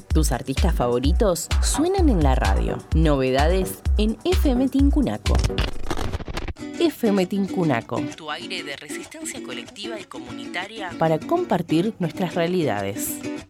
Tus artistas favoritos suenan en la radio. Novedades en FM Tincunaco. FM Tincunaco. Tu aire de resistencia colectiva y comunitaria para compartir nuestras realidades.